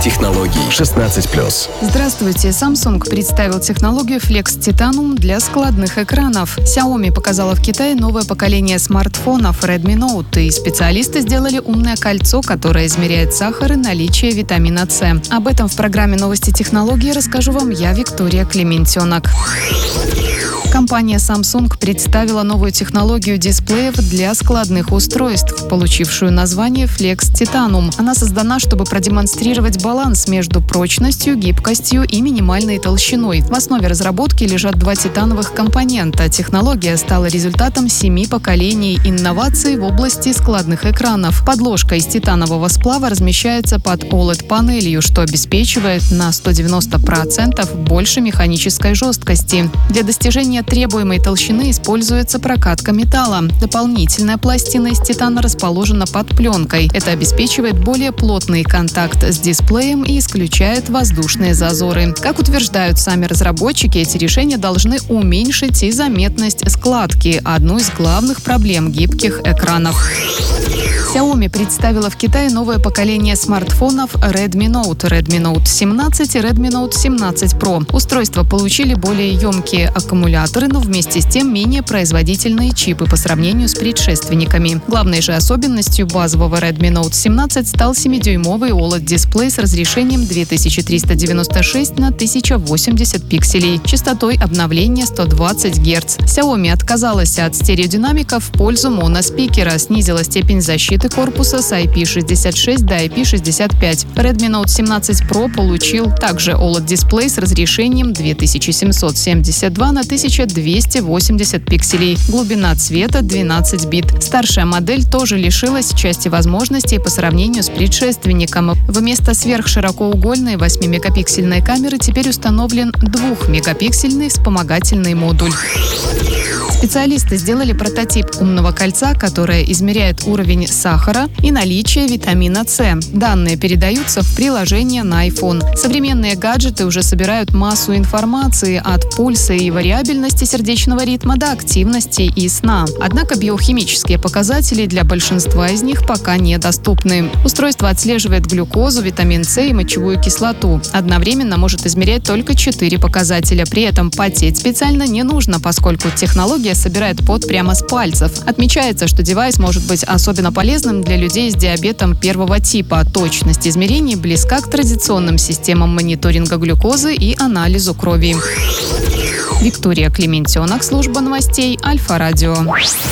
технологий 16+. Здравствуйте. Samsung представил технологию Flex Titanium для складных экранов. Xiaomi показала в Китае новое поколение смартфонов Redmi Note, и специалисты сделали умное кольцо, которое измеряет сахар и наличие витамина С. Об этом в программе «Новости технологий» расскажу вам я, Виктория Клементенок. Компания Samsung представила новую технологию дисплеев для складных устройств, получившую название Flex Titanium. Она создана, чтобы продемонстрировать баланс между прочностью, гибкостью и минимальной толщиной. В основе разработки лежат два титановых компонента. Технология стала результатом 7 поколений инноваций в области складных экранов. Подложка из титанового сплава размещается под OLED-панелью, что обеспечивает на 190% больше механической жесткости. Для достижения требуемой толщины используется прокатка металла. Дополнительная пластина из титана расположена под пленкой. Это обеспечивает более плотный контакт с дисплеем и исключает воздушные зазоры. Как утверждают сами разработчики, эти решения должны уменьшить и заметность складки, одну из главных проблем гибких экранов. Xiaomi представила в Китае новое поколение смартфонов Redmi Note 17 и Redmi Note 17 Pro. Устройства получили более емкие аккумуляторы, но вместе с тем менее производительные чипы по сравнению с предшественниками. Главной же особенностью базового Redmi Note 17 стал 7-дюймовый OLED-дисплей с разрешением 2396 на 1080 пикселей, частотой обновления 120 Гц. Xiaomi отказалась от стереодинамиков в пользу моноспикера, снизила степень защиты корпуса с IP66 до IP65. Redmi Note 17 Pro получил также OLED-дисплей с разрешением 2772 на 1280 пикселей, глубина цвета 12 бит. Старшая модель тоже лишилась части возможностей по сравнению с предшественником. Вместо сверхширокоугольной 8-мегапиксельной камеры теперь установлен 2-мегапиксельный вспомогательный модуль. Специалисты сделали прототип умного кольца, которое измеряет уровень сахара и наличие витамина С. Данные передаются в приложение на iPhone. Современные гаджеты уже собирают массу информации от пульса и вариабельности сердечного ритма до активности и сна. Однако биохимические показатели для большинства из них пока недоступны. Устройство отслеживает глюкозу, витамин С и мочевую кислоту. Одновременно может измерять только 4 показателя. При этом потеть специально не нужно, поскольку технология собирает пот прямо с пальцев. Отмечается, что девайс может быть особенно полезным для людей с диабетом первого типа. Точность измерений близка к традиционным системам мониторинга глюкозы и анализу крови. Виктория Клементенок, служба новостей Альфа-Радио.